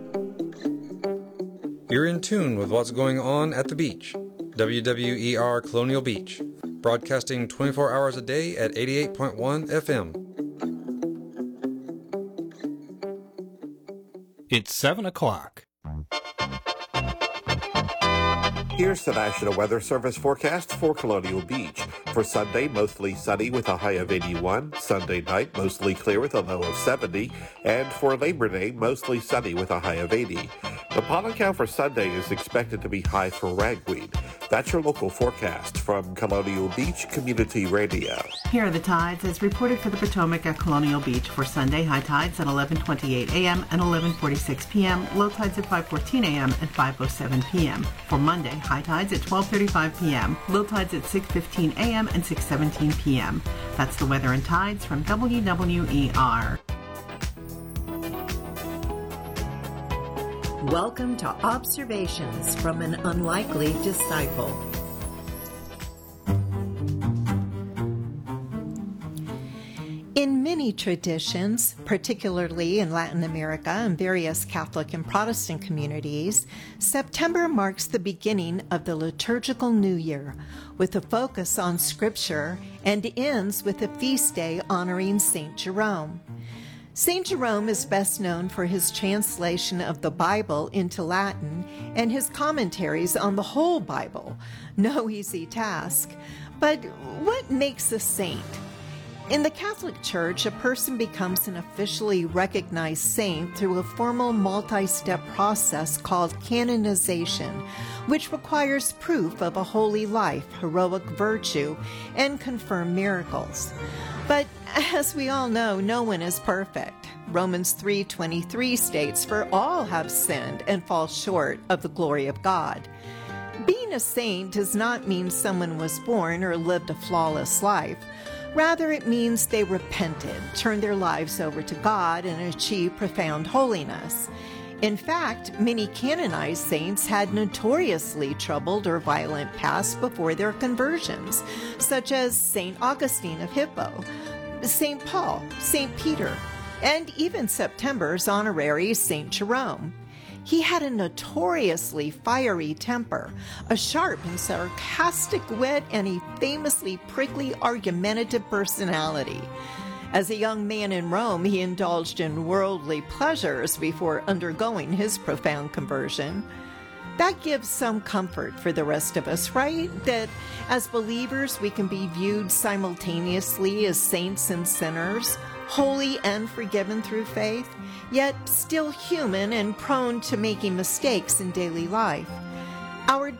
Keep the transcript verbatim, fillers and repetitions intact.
You're in tune with what's going on at the beach. W W E R Colonial Beach, broadcasting twenty-four hours a day at eighty-eight point one F M. It's seven o'clock. Here's the National Weather Service forecast for Colonial Beach. For Sunday, mostly sunny with a high of eighty-one. Sunday night, mostly clear with a low of seventy. And for Labor Day, mostly sunny with a high of eighty. The pollen count for Sunday is expected to be high for ragweed. That's your local forecast from Colonial Beach Community Radio. Here are the tides as reported for the Potomac at Colonial Beach for Sunday. High tides at eleven twenty-eight a.m. and eleven forty-six p.m. Low tides at five fourteen a.m. and five oh seven p.m. For Monday, high tides at twelve thirty-five p.m. Low tides at six fifteen a.m. and six seventeen p.m. That's the weather and tides from W W E R. Welcome to Observations from an Unlikely Disciple. In many traditions, particularly in Latin America and various Catholic and Protestant communities, September marks the beginning of the liturgical new year, with a focus on Scripture, and ends with a feast day honoring Saint Jerome. Saint Jerome is best known for his translation of the Bible into Latin and his commentaries on the whole Bible. No easy task. But what makes a saint? In the Catholic Church, a person becomes an officially recognized saint through a formal multi-step process called canonization, which requires proof of a holy life, heroic virtue, and confirmed miracles. But as we all know, no one is perfect. Romans three twenty-three states, "For all have sinned and fall short of the glory of God." Being a saint does not mean someone was born or lived a flawless life. Rather, it means they repented, turned their lives over to God, and achieved profound holiness. In fact, many canonized saints had notoriously troubled or violent past before their conversions, such as Saint Augustine of Hippo, Saint Paul, Saint Peter, and even September's honorary Saint Jerome. He had a notoriously fiery temper, a sharp and sarcastic wit, and a famously prickly, argumentative personality. As a young man in Rome, he indulged in worldly pleasures before undergoing his profound conversion. That gives some comfort for the rest of us, right? That as believers, we can be viewed simultaneously as saints and sinners, holy and forgiven through faith, yet still human and prone to making mistakes in daily life. Our